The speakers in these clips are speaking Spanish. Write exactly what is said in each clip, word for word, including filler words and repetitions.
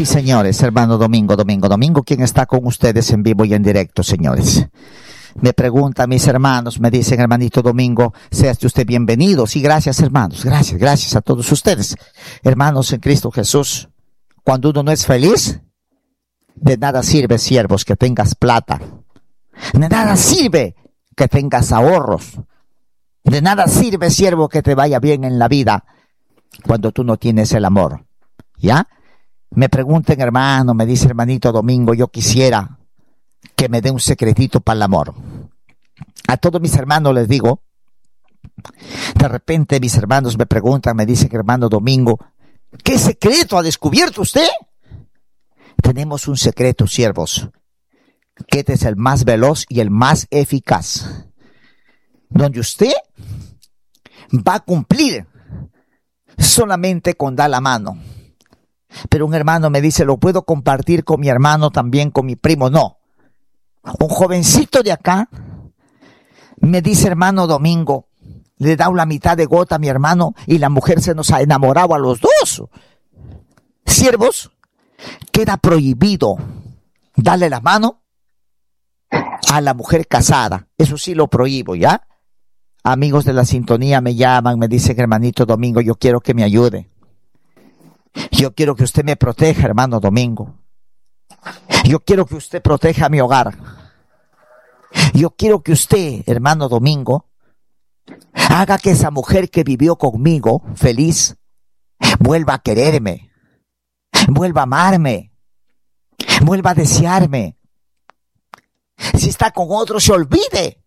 señores, hermano Domingo, Domingo, Domingo, ¿quién está con ustedes en vivo y en directo, señores? Me preguntan mis hermanos, me dicen, hermanito Domingo, sea usted bienvenido. Sí, gracias, hermanos, gracias, gracias a todos ustedes. Hermanos en Cristo Jesús, cuando uno no es feliz, de nada sirve, siervos, que tengas plata. De nada sirve que tengas ahorros. De nada sirve, siervo, que te vaya bien en la vida cuando tú no tienes el amor. ¿Ya? Me pregunten, hermano, me dice hermanito Domingo, yo quisiera que me dé un secretito para el amor. A todos mis hermanos les digo, de repente mis hermanos me preguntan, me dicen, hermano Domingo, ¿qué secreto ha descubierto usted? Tenemos un secreto, siervos, que este es el más veloz y el más eficaz, donde usted va a cumplir solamente con dar la mano. Pero un hermano me dice, ¿lo puedo compartir con mi hermano también, con mi primo? No. Un jovencito de acá me dice, hermano Domingo, le da la mitad de gota a mi hermano y la mujer se nos ha enamorado a los dos. Siervos, queda prohibido darle la mano a la mujer casada. Eso sí lo prohíbo, ¿ya? Amigos de la sintonía me llaman, me dicen, hermanito Domingo, yo quiero que me ayude. Yo quiero que usted me proteja, hermano Domingo. Yo quiero que usted proteja mi hogar. Yo quiero que usted, hermano Domingo, haga que esa mujer que vivió conmigo, feliz, vuelva a quererme, vuelva a amarme, vuelva a desearme. Si está con otro, se olvide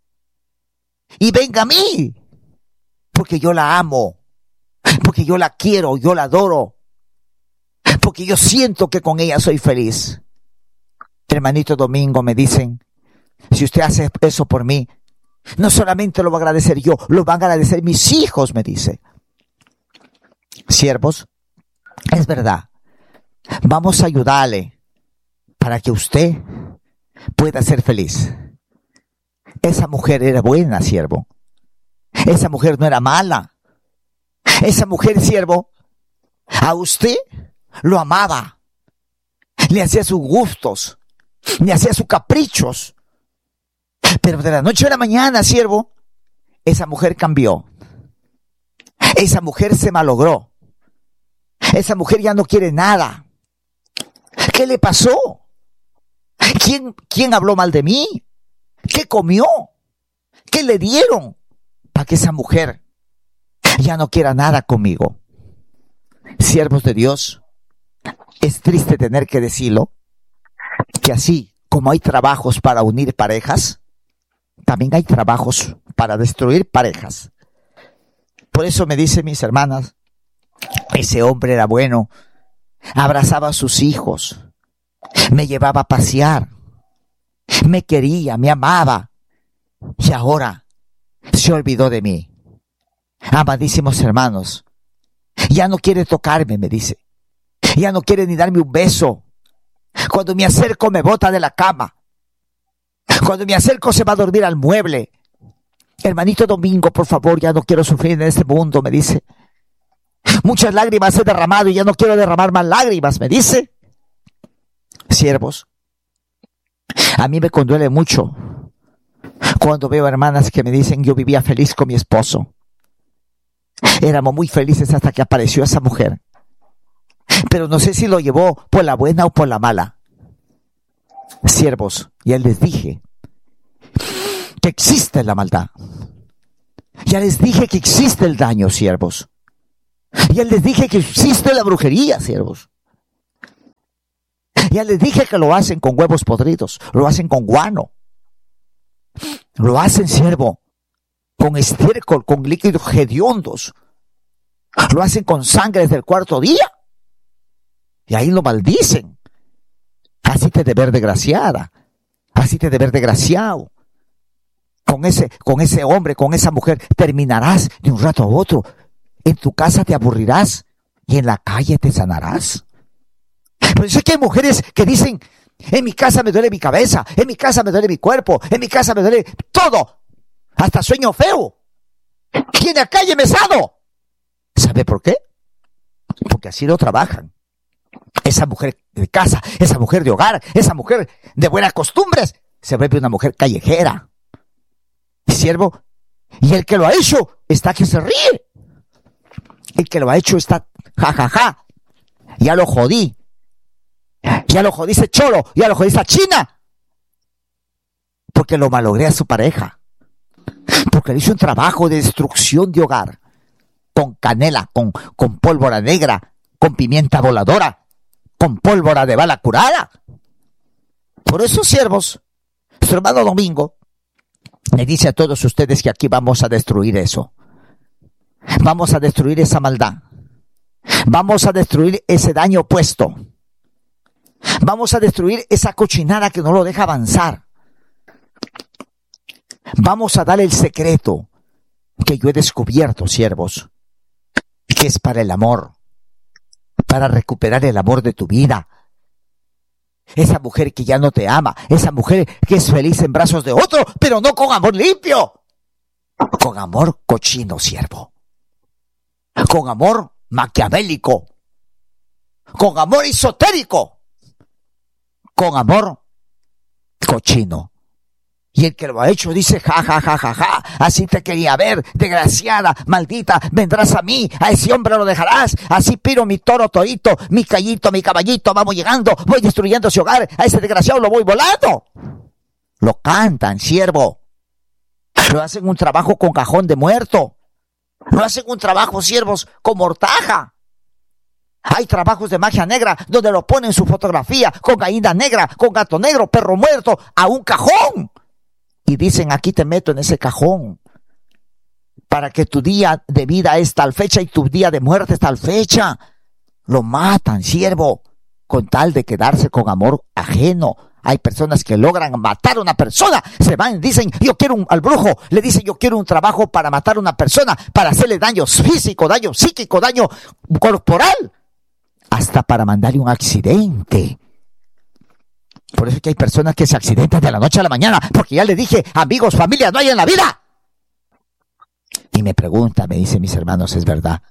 y venga a mí, porque yo la amo, porque yo la quiero, yo la adoro, porque yo siento que con ella soy feliz. Hermanito Domingo, me dicen, si usted hace eso por mí, no solamente lo va a agradecer yo, lo van a agradecer mis hijos, me dice. Siervos, es verdad, vamos a ayudarle para que usted pueda ser feliz. Esa mujer era buena, siervo. Esa mujer no era mala. Esa mujer, siervo, a usted lo amaba. Le hacía sus gustos, le hacía sus caprichos. Pero de la noche a la mañana, siervo, esa mujer cambió. Esa mujer se malogró. Esa mujer ya no quiere nada. ¿Qué le pasó? ¿Quién, quién habló mal de mí? ¿Qué comió? ¿Qué le dieron? Para que esa mujer ya no quiera nada conmigo. Siervos de Dios, es triste tener que decirlo, que así como hay trabajos para unir parejas, también hay trabajos para destruir parejas. Por eso me dicen mis hermanas, ese hombre era bueno, abrazaba a sus hijos, me llevaba a pasear, me quería, me amaba, y ahora se olvidó de mí. Amadísimos hermanos, ya no quiere tocarme, me dice, ya no quiere ni darme un beso. Cuando me acerco me bota de la cama. Cuando me acerco se va a dormir al mueble. Hermanito Domingo, por favor, ya no quiero sufrir en este mundo, me dice. Muchas lágrimas he derramado y ya no quiero derramar más lágrimas, me dice. Siervos, a mí me conduele mucho cuando veo hermanas que me dicen, yo vivía feliz con mi esposo. Éramos muy felices hasta que apareció esa mujer. Pero no sé si lo llevó por la buena o por la mala. Siervos, ya les dije que existe la maldad. Ya les dije que existe el daño, siervos. Ya les dije que existe la brujería, siervos. Ya les dije que lo hacen con huevos podridos, lo hacen con guano. Lo hacen, siervo, con estiércol, con líquidos hediondos. Lo hacen con sangre del cuarto día. Y ahí lo maldicen. Así te de ver desgraciada. Así te de ver desgraciado. Con ese, con ese hombre, con esa mujer, terminarás de un rato a otro. En tu casa te aburrirás y en la calle te sanarás. Pero yo sé que hay mujeres que dicen, en mi casa me duele mi cabeza, en mi casa me duele mi cuerpo, en mi casa me duele todo. Hasta sueño feo. Y en la calle me sano. ¿Sabe por qué? Porque así lo trabajan. Esa mujer de casa, esa mujer de hogar, esa mujer de buenas costumbres, se vuelve una mujer callejera. Siervo, y el que lo ha hecho está que se ríe. El que lo ha hecho está jajaja. Ja, ja. Ya lo jodí. Ya lo jodí ese cholo, ya lo jodí esa china. Porque lo malogré a su pareja. Porque le hizo un trabajo de destrucción de hogar. Con canela, con, con pólvora negra, con pimienta voladora, con pólvora de bala curada. Por eso, siervos, su hermano Domingo le dice a todos ustedes que aquí vamos a destruir eso. Vamos a destruir esa maldad. Vamos a destruir ese daño puesto. Vamos a destruir esa cochinada que no lo deja avanzar. Vamos a dar el secreto que yo he descubierto, siervos, que es para el amor, para recuperar el amor de tu vida. Esa mujer que ya no te ama, esa mujer que es feliz en brazos de otro, pero no con amor limpio, con amor cochino, siervo, con amor maquiavélico, con amor esotérico, con amor cochino. Y el que lo ha hecho dice, ja, ja, ja, ja, ja, así te quería ver, desgraciada, maldita, vendrás a mí, a ese hombre lo dejarás, así piro mi toro torito, mi callito, mi caballito, vamos llegando, voy destruyendo ese hogar, a ese desgraciado lo voy volando. Lo cantan, siervo. Lo hacen un trabajo con cajón de muerto. Lo hacen un trabajo, siervos, con mortaja. Hay trabajos de magia negra donde lo ponen su fotografía con gallina negra, con gato negro, perro muerto, a un cajón. Y dicen, aquí te meto en ese cajón para que tu día de vida es tal fecha y tu día de muerte es tal fecha. Lo matan, siervo, con tal de quedarse con amor ajeno. Hay personas que logran matar a una persona, se van, dicen, yo quiero un, al brujo, le dicen, yo quiero un trabajo para matar a una persona, para hacerle daño físico, daño psíquico, daño corporal, hasta para mandarle un accidente. Por eso es que hay personas que se accidentan de la noche a la mañana, porque ya les dije, amigos, familia, no hay en la vida. Y me pregunta, me dice, mis hermanos, es verdad,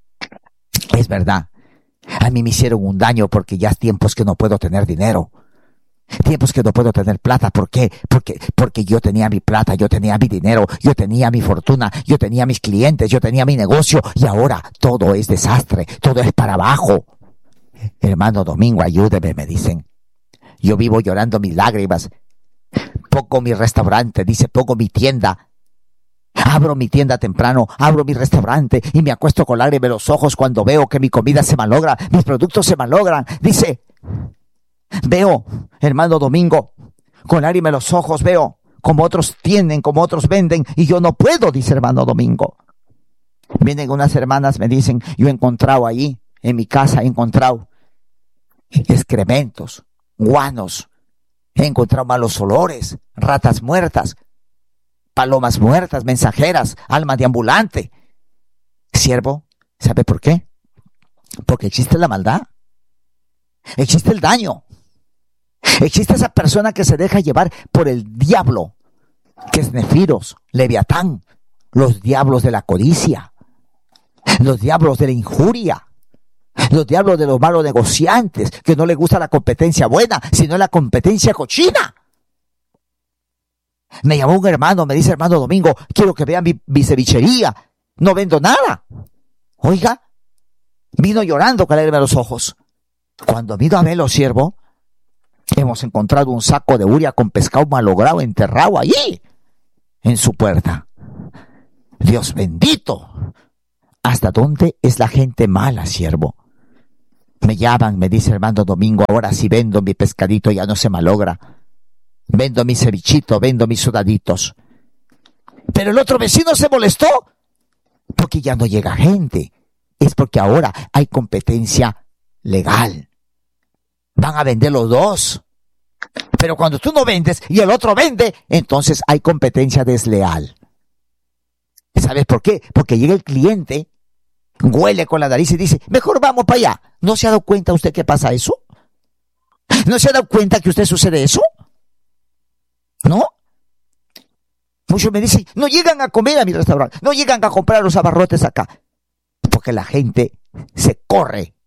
es verdad. A mí me hicieron un daño porque ya es tiempos que no puedo tener dinero. Tiempos que no puedo tener plata. ¿Por qué? Porque, porque yo tenía mi plata, yo tenía mi dinero, yo tenía mi fortuna, yo tenía mis clientes, yo tenía mi negocio, y ahora todo es desastre, todo es para abajo. Hermano Domingo, ayúdeme, me dicen. Yo vivo llorando mis lágrimas. Pongo mi restaurante, dice, pongo mi tienda. Abro mi tienda temprano, abro mi restaurante y me acuesto con lágrimas en los ojos cuando veo que mi comida se malogra, mis productos se malogran. Dice, veo, hermano Domingo, con lágrimas en los ojos veo como otros tienen, como otros venden, y yo no puedo, dice hermano Domingo. Vienen unas hermanas, me dicen, yo he encontrado ahí, en mi casa he encontrado excrementos, guanos, he encontrado malos olores, ratas muertas, palomas muertas, mensajeras, almas de ambulante. Siervo, ¿sabe por qué? Porque existe la maldad, existe el daño, existe esa persona que se deja llevar por el diablo, que es Nefiros, Leviatán, los diablos de la codicia, los diablos de la injuria, los diablos de los malos negociantes, que no les gusta la competencia buena, sino la competencia cochina. Me llamó un hermano, me dice, hermano Domingo, quiero que vean mi, mi cevichería, no vendo nada. Oiga, vino llorando con lágrimas en los ojos. Cuando vino a verlo, siervo, hemos encontrado un saco de uria con pescado malogrado enterrado allí, en su puerta. Dios bendito. ¿Hasta dónde es la gente mala, siervo? Me llaman, me dice hermano Domingo, ahora sí vendo mi pescadito, ya no se malogra. Vendo mi cevichito, vendo mis sudaditos. Pero el otro vecino se molestó porque ya no llega gente. Es porque ahora hay competencia legal. Van a vender los dos. Pero cuando tú no vendes y el otro vende, entonces hay competencia desleal. ¿Sabes por qué? Porque llega el cliente, huele con la nariz y dice, mejor vamos para allá. ¿No se ha dado cuenta usted que pasa eso? ¿No se ha dado cuenta que usted sucede eso? ¿No? Muchos me dicen, no llegan a comer a mi restaurante, no llegan a comprar los abarrotes acá. Porque la gente se corre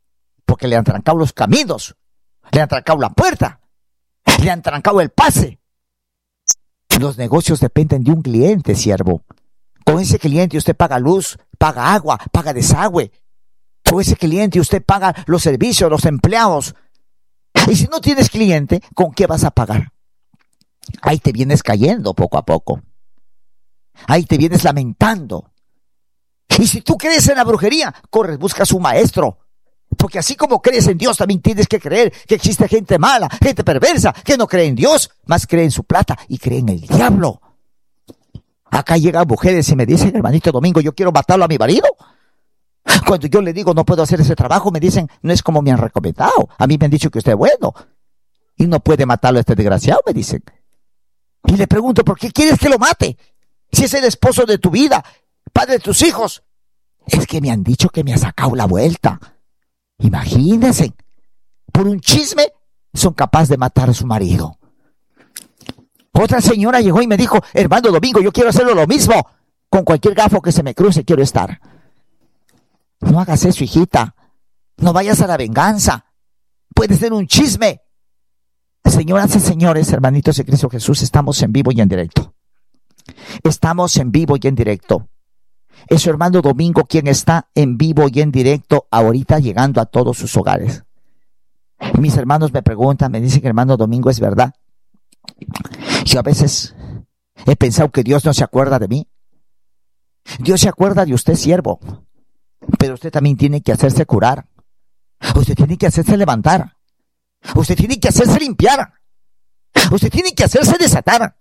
porque le han trancado los caminos, le han trancado la puerta, le han trancado el pase. Los negocios dependen de un cliente, siervo. Con ese cliente usted paga luz, paga agua, paga desagüe. Con ese cliente usted paga los servicios, los empleados. Y si no tienes cliente, ¿con qué vas a pagar? Ahí te vienes cayendo poco a poco. Ahí te vienes lamentando. Y si tú crees en la brujería, corres, buscas un maestro. Porque así como crees en Dios, también tienes que creer que existe gente mala, gente perversa, que no cree en Dios, más cree en su plata y cree en el diablo. Acá llegan mujeres y me dicen, hermanito Domingo, yo quiero matarlo a mi marido. Cuando yo le digo, no puedo hacer ese trabajo, me dicen, no es como me han recomendado. A mí me han dicho que usted es bueno. Y no puede matarlo a este desgraciado, me dicen. Y le pregunto, ¿por qué quieres que lo mate? Si es el esposo de tu vida, padre de tus hijos. Es que me han dicho que me ha sacado la vuelta. Imagínense, por un chisme son capaces de matar a su marido. Otra señora llegó y me dijo, hermano Domingo, yo quiero hacerlo lo mismo. Con cualquier gafo que se me cruce quiero estar. No hagas eso, hijita. No vayas a la venganza. Puede ser un chisme. Señoras y señores, hermanitos de Cristo Jesús, estamos en vivo y en directo. Estamos en vivo y en directo. Es su hermano Domingo quien está en vivo y en directo ahorita llegando a todos sus hogares. Mis hermanos me preguntan, me dicen, hermano Domingo, ¿es verdad? Yo a veces he pensado que Dios no se acuerda de mí. Dios se acuerda de usted, siervo. Pero usted también tiene que hacerse curar. Usted tiene que hacerse levantar. Usted tiene que hacerse limpiar. Usted tiene que hacerse desatar.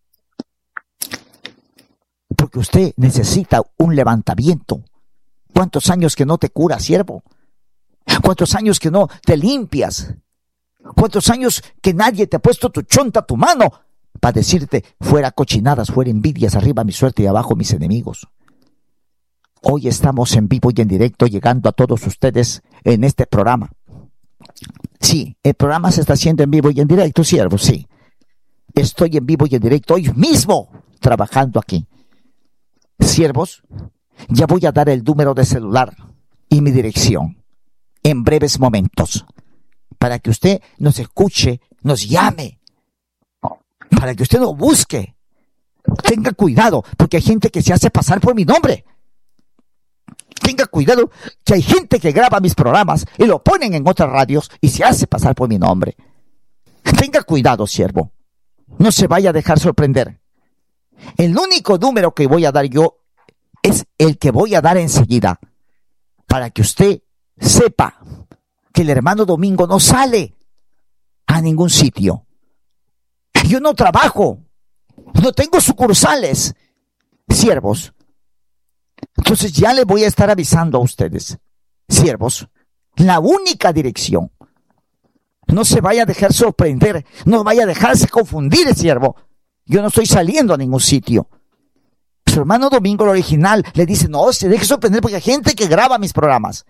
Porque usted necesita un levantamiento. ¿Cuántos años que no te curas, siervo? ¿Cuántos años que no te limpias? ¿Cuántos años que nadie te ha puesto tu chonta, tu mano, para decirte, fuera cochinadas, fuera envidias, arriba mi suerte y abajo mis enemigos? Hoy estamos en vivo y en directo, llegando a todos ustedes en este programa. Sí, el programa se está haciendo en vivo y en directo, siervo, sí. Estoy en vivo y en directo hoy mismo, trabajando aquí. Siervos, ya voy a dar el número de celular y mi dirección en breves momentos, para que usted nos escuche, nos llame, para que usted nos busque. Tenga cuidado, porque hay gente que se hace pasar por mi nombre. Tenga cuidado, que hay gente que graba mis programas y lo ponen en otras radios y se hace pasar por mi nombre. Tenga cuidado, siervo. No se vaya a dejar sorprender. El único número que voy a dar yo es el que voy a dar enseguida, para que usted sepa que el hermano Domingo no sale a ningún sitio. Yo no trabajo, no tengo sucursales, siervos. Entonces ya le voy a estar avisando a ustedes, siervos, la única dirección. No se vaya a dejar sorprender, no vaya a dejarse confundir, siervo. Yo no estoy saliendo a ningún sitio. Su hermano Domingo, el original, le dice, no, se deje sorprender porque hay gente que graba mis programas.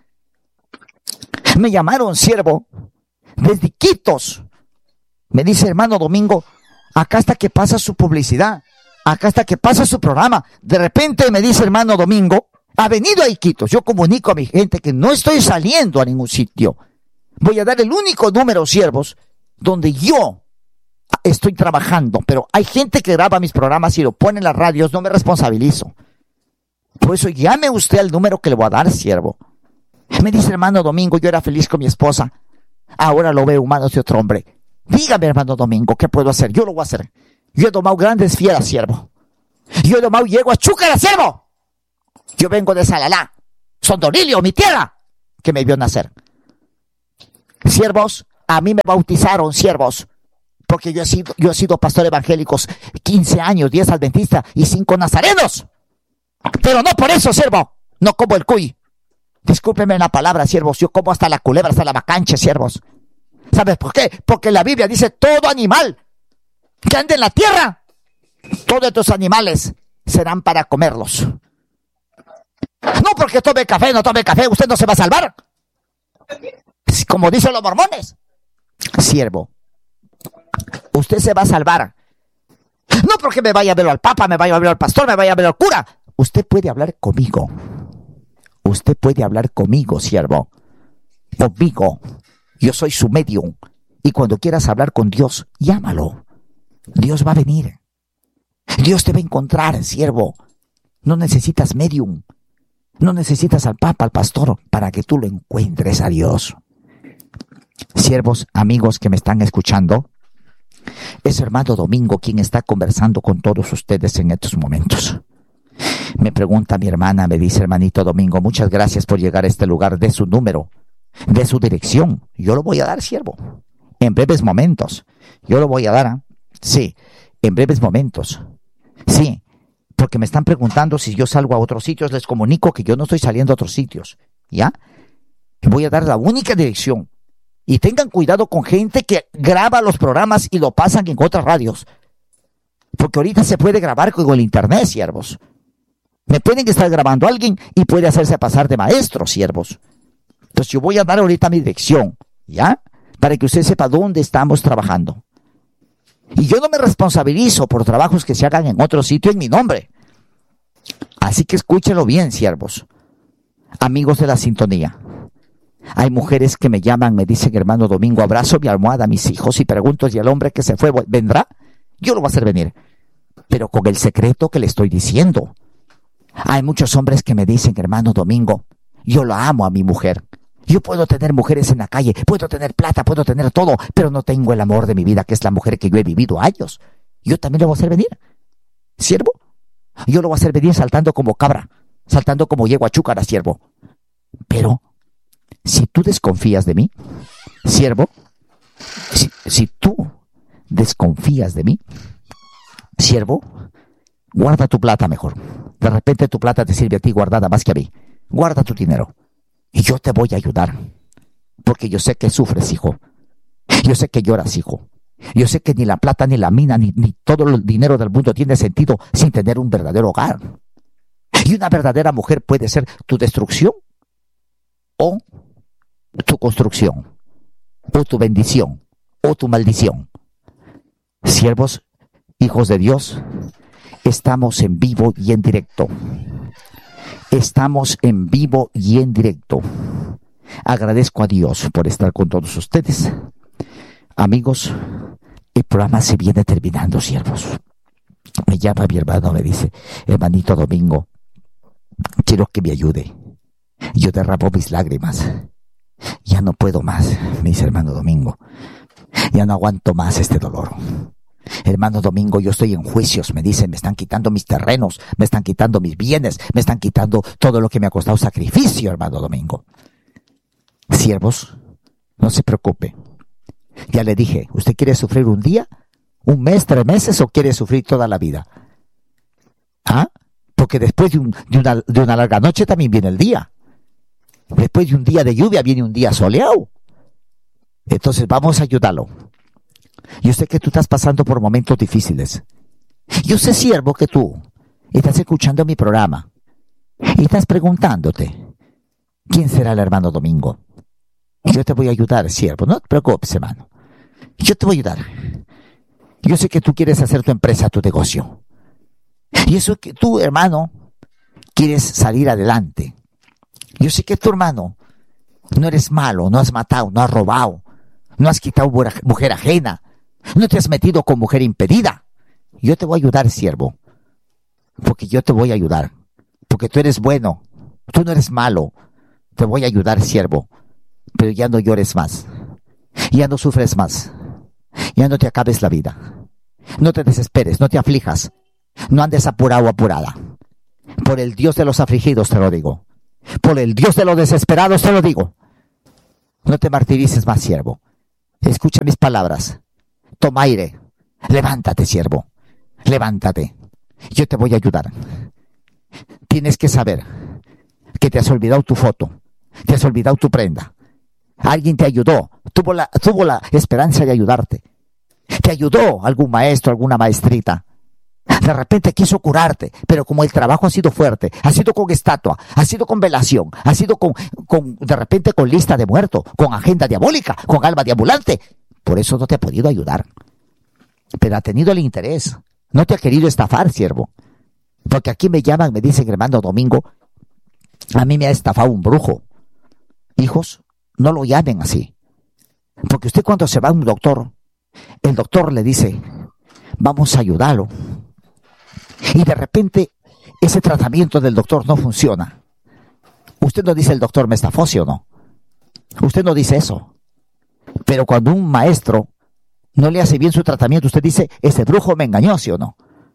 Me llamaron, siervo, desde Iquitos. Me dice, hermano Domingo, acá está que pasa su publicidad. Acá está que pasa su programa. De repente me dice, hermano Domingo, ha venido a Iquitos. Yo comunico a mi gente que no estoy saliendo a ningún sitio. Voy a dar el único número, siervos, donde yo estoy trabajando. Pero hay gente que graba mis programas y lo pone en las radios. No me responsabilizo. Por eso llame usted al número que le voy a dar, siervo. Me dice, hermano Domingo, yo era feliz con mi esposa. Ahora lo veo humano de otro hombre. Dígame, hermano Domingo, ¿qué puedo hacer? Yo lo voy a hacer. Yo he tomado grandes fieras, siervo. Yo he tomado yeguas chúcaras, siervo. Yo vengo de Salalá, Sondolilio, mi tierra, que me vio nacer. Siervos, a mí me bautizaron, siervos, porque yo he sido, yo he sido pastor evangélico quince años, diez adventistas y cinco nazarenos. Pero no por eso, siervo, no como el cuy. Discúlpenme la palabra, siervos, yo como hasta la culebra, hasta la macanche, siervos. ¿Sabes por qué? Porque la Biblia dice, todo animal que ande en la tierra, todos estos animales serán para comerlos. No porque tome café, no tome café, usted no se va a salvar. Como dicen los mormones. Siervo, usted se va a salvar. No porque me vaya a ver al papa, me vaya a ver al pastor, me vaya a ver al cura. Usted puede hablar conmigo. Usted puede hablar conmigo, siervo. conmigo. Yo soy su medium. Y cuando quieras hablar con Dios, llámalo. Dios va a venir. Dios te va a encontrar, siervo. No necesitas medium. No necesitas al papa, al pastor, para que tú lo encuentres a Dios. Siervos, amigos que me están escuchando, es hermano Domingo quien está conversando con todos ustedes en estos momentos. Me pregunta mi hermana, me dice, hermanito Domingo, muchas gracias por llegar a este lugar, de su número, de su dirección. Yo lo voy a dar, siervo, en breves momentos. Yo lo voy a dar, ¿eh? Sí, en breves momentos. Sí, porque me están preguntando si yo salgo a otros sitios. Les comunico que yo no estoy saliendo a otros sitios, ¿ya? Voy a dar la única dirección. Y tengan cuidado con gente que graba los programas y lo pasan en otras radios. Porque ahorita se puede grabar con el internet, siervos. Me pueden estar grabando a alguien y puede hacerse pasar de maestro, siervos. Entonces yo voy a dar ahorita mi dirección, ¿ya? Para que usted sepa dónde estamos trabajando. Y yo no me responsabilizo por trabajos que se hagan en otro sitio en mi nombre. Así que escúchenlo bien, siervos. Amigos de la sintonía. Hay mujeres que me llaman, me dicen, hermano Domingo, abrazo mi almohada a mis hijos y pregunto, ¿y el hombre que se fue vendrá? Yo lo voy a hacer venir, pero con el secreto que le estoy diciendo. Hay muchos hombres que me dicen, hermano Domingo, yo lo amo a mi mujer. Yo puedo tener mujeres en la calle, puedo tener plata, puedo tener todo, pero no tengo el amor de mi vida, que es la mujer que yo he vivido años. Yo también lo voy a hacer venir. ¿Siervo? Yo lo voy a hacer venir saltando como cabra, saltando como yegua chúcara, siervo. Pero si tú desconfías de mí, siervo, si, si tú desconfías de mí, siervo, guarda tu plata mejor. De repente tu plata te sirve a ti guardada más que a mí. Guarda tu dinero y yo te voy a ayudar, porque yo sé que sufres, hijo. Yo sé que lloras, hijo. Yo sé que ni la plata, ni la mina, ni, ni todo el dinero del mundo tiene sentido sin tener un verdadero hogar. Y una verdadera mujer puede ser tu destrucción o tu construcción, o tu bendición, o tu maldición. Siervos, hijos de Dios, estamos en vivo y en directo. Estamos en vivo y en directo. Agradezco a Dios por estar con todos ustedes. Amigos, el programa se viene terminando, siervos. Me llama mi hermano, me dice, hermanito Domingo, quiero que me ayude. Yo derramo mis lágrimas. Ya no puedo más, me dice hermano Domingo. Ya no aguanto más este dolor. Hermano Domingo, yo estoy en juicios, me dicen, me están quitando mis terrenos, me están quitando mis bienes, me están quitando todo lo que me ha costado sacrificio, hermano Domingo. Siervos, no se preocupe. Ya le dije, ¿usted quiere sufrir un día, un mes, tres meses o quiere sufrir toda la vida? ¿Ah? Porque después de, un, de, una, de una larga noche también viene el día. Después de un día de lluvia viene un día soleado. Entonces vamos a ayudarlo. Yo sé que tú estás pasando por momentos difíciles. Yo sé, siervo, que tú estás escuchando mi programa y estás preguntándote, ¿quién será el hermano Domingo? Yo te voy a ayudar, siervo. No te preocupes, hermano. Yo te voy a ayudar. Yo sé que tú quieres hacer tu empresa, tu negocio. Y eso que tú, hermano, quieres salir adelante. Yo sé que tu hermano no eres malo, no has matado, no has robado, no has quitado mujer ajena, no te has metido con mujer impedida. Yo te voy a ayudar, siervo, porque yo te voy a ayudar, porque tú eres bueno, tú no eres malo. Te voy a ayudar, siervo, pero ya no llores más, ya no sufres más, ya no te acabes la vida, no te desesperes, no te aflijas, no andes apurado o apurada. Por el Dios de los afligidos te lo digo. Por el Dios de los desesperados te lo digo. No te martirices más, siervo. Escucha mis palabras. Toma aire. Levántate, siervo. Levántate. Yo te voy a ayudar. Tienes que saber que te has olvidado tu foto. Te has olvidado tu prenda. Alguien te ayudó. Tuvo la, tuvo la esperanza de ayudarte. Te ayudó algún maestro, alguna maestrita. De repente quiso curarte, pero como el trabajo ha sido fuerte, ha sido con estatua, ha sido con velación, ha sido con, con de repente con lista de muertos, con agenda diabólica, con alma de ambulante, por eso no te ha podido ayudar. Pero ha tenido el interés, no te ha querido estafar, siervo. Porque aquí me llaman, me dicen, hermano Domingo, a mí me ha estafado un brujo. Hijos, no lo llamen así. Porque usted cuando se va a un doctor, el doctor le dice, vamos a ayudarlo. Y de repente ese tratamiento del doctor no funciona. Usted no dice el doctor me estafó, ¿sí o no? Usted no dice eso. Pero cuando un maestro no le hace bien su tratamiento, usted dice, ese brujo me engañó, ¿sí o no?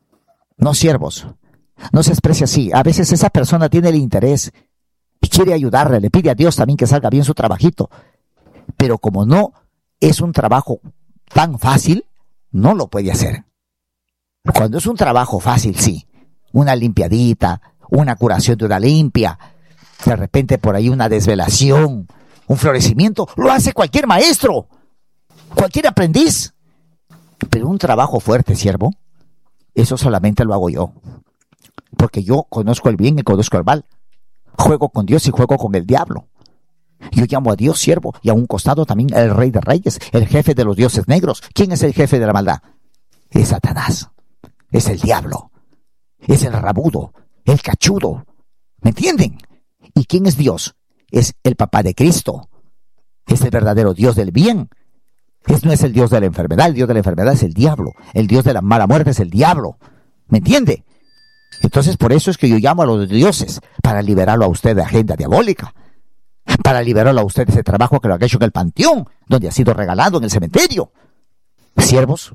No, siervos, no se exprese así. A veces esa persona tiene el interés y quiere ayudarle, le pide a Dios también que salga bien su trabajito. Pero como no es un trabajo tan fácil, no lo puede hacer. Cuando es un trabajo fácil, sí. Una limpiadita, una curación de una limpia, de repente por ahí una desvelación, un florecimiento, lo hace cualquier maestro, cualquier aprendiz. Pero un trabajo fuerte, siervo, eso solamente lo hago yo. Porque yo conozco el bien y conozco el mal. Juego con Dios y juego con el diablo. Yo llamo a Dios siervo y a un costado también el Rey de Reyes, el jefe de los dioses negros. ¿Quién es el jefe de la maldad? Es Satanás, es el diablo, es el rabudo, el cachudo. ¿Me entienden? ¿Y quién es Dios? Es el papá de Cristo. Es el verdadero Dios del bien. Es, no es el Dios de la enfermedad. El Dios de la enfermedad es el diablo. El Dios de la mala muerte es el diablo. ¿Me entiende? Entonces por eso es que yo llamo a los dioses, para liberarlo a usted de agenda diabólica, para liberarlo a usted de ese trabajo que lo ha hecho en el panteón, donde ha sido regalado en el cementerio. Siervos,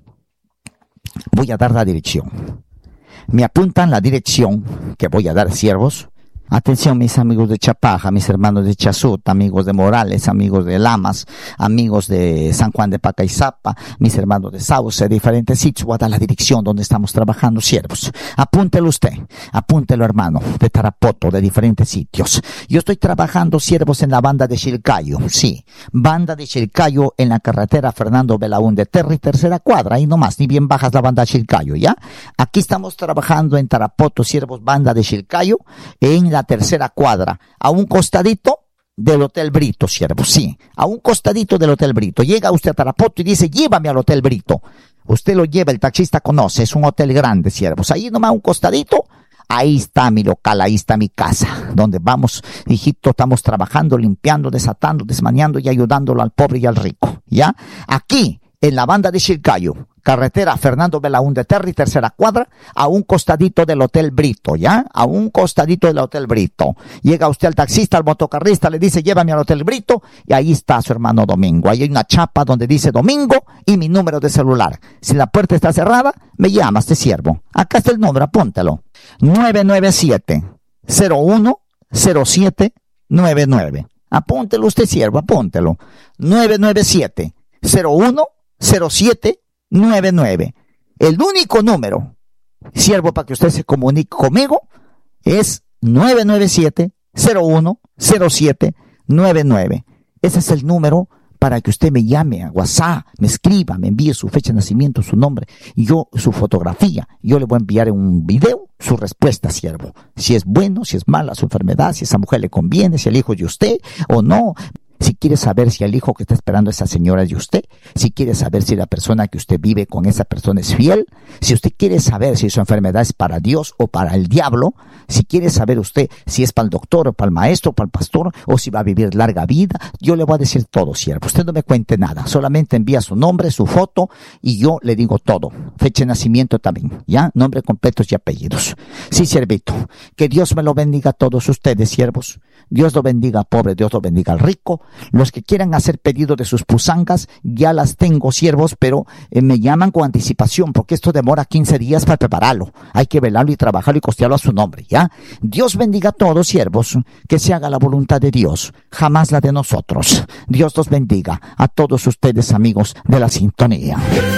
voy a dar la dirección. Me apuntan la dirección que voy a dar, siervos. Atención, mis amigos de Chapaja, mis hermanos de Chasut, amigos de Morales, amigos de Lamas, amigos de San Juan de Pacaizapa, mis hermanos de Sauce, de diferentes sitios. Voy a dar la dirección donde estamos trabajando, siervos. Apúntelo usted, apúntelo, hermano, de Tarapoto, de diferentes sitios. Yo estoy trabajando, siervos, en la banda de Chilcayo, sí, banda de Chilcayo en la carretera Fernando Belaúnde, Terry, tercera cuadra, ahí nomás, ni bien bajas la banda de Chilcayo, ¿ya? Aquí estamos trabajando en Tarapoto, siervos, banda de Chilcayo, en la tercera cuadra, a un costadito del Hotel Brito, siervo, sí, a un costadito del Hotel Brito. Llega usted a Tarapoto y dice, llévame al Hotel Brito. Usted lo lleva, el taxista conoce, es un hotel grande, siervos. Ahí nomás un costadito, ahí está mi local, ahí está mi casa, donde vamos, hijito, estamos trabajando, limpiando, desatando, desmañando y ayudándolo al pobre y al rico, ¿ya? Aquí, en la banda de Chilcayo, carretera Fernando Belaúnde Terry, tercera cuadra, a un costadito del Hotel Brito, ¿ya? A un costadito del Hotel Brito. Llega usted al taxista, al motocarrista, le dice, llévame al Hotel Brito, y ahí está su hermano Domingo. Ahí hay una chapa donde dice Domingo y mi número de celular. Si la puerta está cerrada, me llamas, te siervo. Acá está el número, apúntalo. nueve nueve siete, cero uno, cero siete nueve nueve. Apúntelo usted, siervo, apúntelo. nueve nueve siete, cero uno, cero siete nueve nueve. El único número, siervo, para que usted se comunique conmigo es nueve nueve siete, cero uno, cero siete nueve nueve. Ese es el número para que usted me llame a WhatsApp, me escriba, me envíe su fecha de nacimiento, su nombre, y yo, su fotografía. Yo le voy a enviar en un video su respuesta, siervo. Si es bueno, si es mala su enfermedad, si a esa mujer le conviene, si el hijo de usted o no. Si quiere saber si el hijo que está esperando esa señora es de usted, si quiere saber si la persona que usted vive con esa persona es fiel, si usted quiere saber si su enfermedad es para Dios o para el diablo, si quiere saber usted si es para el doctor o para el maestro o para el pastor, o si va a vivir larga vida, yo le voy a decir todo, siervo. Usted no me cuente nada, solamente envía su nombre, su foto, y yo le digo todo. Fecha de nacimiento también, ¿ya? Nombre completos y apellidos. Sí, siervito, que Dios me lo bendiga a todos ustedes, siervos. Dios lo bendiga al pobre, Dios lo bendiga al rico. Los que quieran hacer pedido de sus pusangas, ya las tengo, siervos, pero eh, me llaman con anticipación, porque esto demora quince días para prepararlo. Hay que velarlo y trabajarlo y costearlo a su nombre, ¿ya? Dios bendiga a todos, siervos, que se haga la voluntad de Dios, jamás la de nosotros. Dios los bendiga a todos ustedes, amigos de la sintonía.